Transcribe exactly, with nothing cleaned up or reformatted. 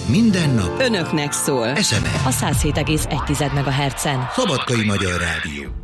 Minden nap önöknek szól. es em es. A száz hét egész egy megahertzen. Szabadkai Magyar Rádió.